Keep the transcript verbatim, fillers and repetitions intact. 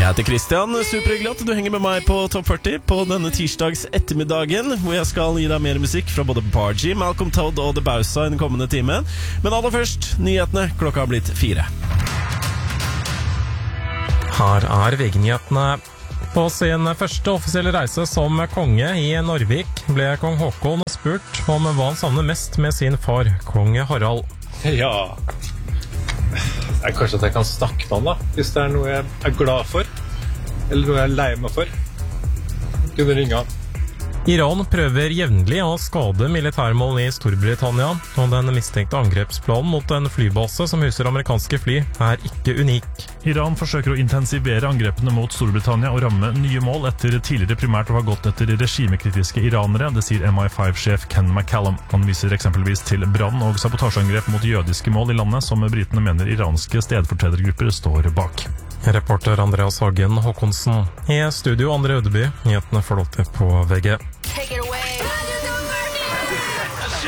Jeg heter Christian, superhyggelig at du henger med meg på Topp førti på denne tirsdags ettermiddagen, hvor jeg skal gi deg mer musikk fra både Bargy, Malcolm Todd og The Bausa i den kommende timen. Men aller først, nyhetene. Klokka har blitt fire. Her er V G-nyhetene. På sin første offisielle reise som konge i Norvik ble kong Håkon spurt om hva han savner mest med sin far, kong Harald. Ja, jeg, kanskje at jeg kan snakke med han da, hvis det er noe jeg er glad for, eller noe jeg er lei meg for. Kunne ringe han. Iran prøver jevnlig å skade militærmål i Storbritannia, og den mistenkte angrepsplanen mot en flybase som huser amerikanske fly er ikke unik. Iran forsøker å intensivere angrepene mot Storbritannia og ramme nye mål etter tidligere primært å ha gått etter regimekritiske iranere, det sier M I fem-sjef Ken McCallum. Han viser eksempelvis til brann- og sabotasjeangrep mot jødiske mål i landet, som britene mener iranske stedfortredergrupper står bak. Reporter Andreas Hagen Håkonsen. I studio Andre Ødeby, nyhetene får du på V G.